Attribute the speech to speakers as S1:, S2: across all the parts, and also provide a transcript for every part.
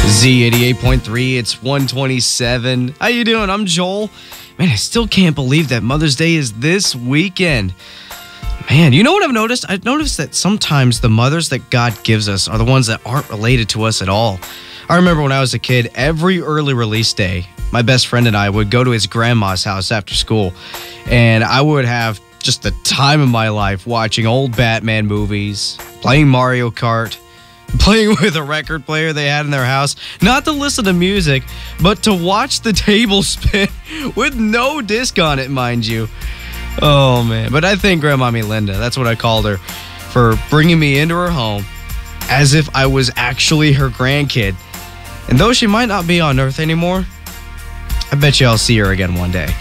S1: Z88.3, it's 127. How you doing? I'm Joel. Man, I still can't believe that Mother's Day is this weekend. Man, you know what I've noticed? I've noticed that sometimes the mothers that God gives us are the ones that aren't related to us at all. I remember when I was a kid, every early release day, my best friend and I would go to his grandma's house after school, and I would have just the time of my life watching old Batman movies, playing Mario Kart, playing with a record player they had in their house, not to listen to music, but to watch the table spin with no disc on it, mind you. Oh, man. But I thank Grandmommy Linda, that's what I called her, for bringing me into her home as if I was actually her grandkid. And though she might not be on Earth anymore, I bet you I'll see her again one day.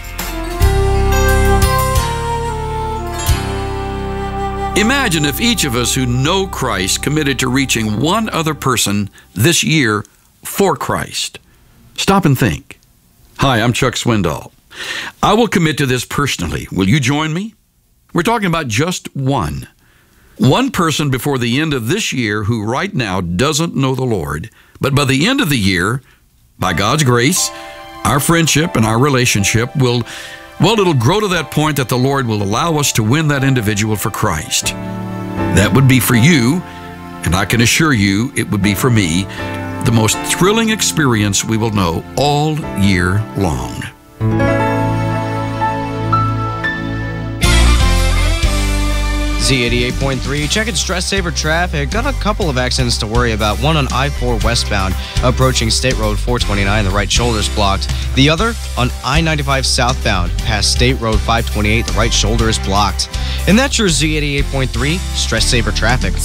S2: Imagine if each of us who know Christ committed to reaching one other person this year for Christ. Stop and think. Hi, I'm Chuck Swindoll. I will commit to this personally. Will you join me? We're talking about just one. One person before the end of this year who right now doesn't know the Lord. But by the end of the year, by God's grace, our friendship and our relationship it'll grow to that point that the Lord will allow us to win that individual for Christ. That would be for you, and I can assure you it would be for me, the most thrilling experience we will know all year long.
S1: Z88.3, checking stress saver traffic. Got a couple of accidents to worry about. One on I-4 westbound, approaching State Road 429, the right shoulder's blocked. The other on I-95 southbound, past State Road 528, the right shoulder is blocked. And that's your Z88.3 stress saver traffic.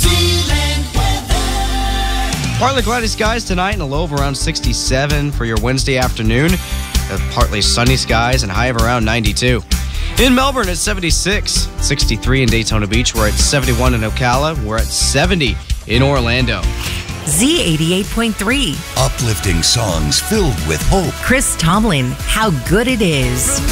S1: Partly cloudy skies tonight and a low of around 67 for your Wednesday afternoon. Partly sunny skies and high of around 92. In Melbourne, it's 76, 63 in Daytona Beach. We're at 71 in Ocala. We're at 70 in Orlando.
S3: Z88.3.
S4: Uplifting songs filled with hope.
S3: Chris Tomlin, How Good It Is.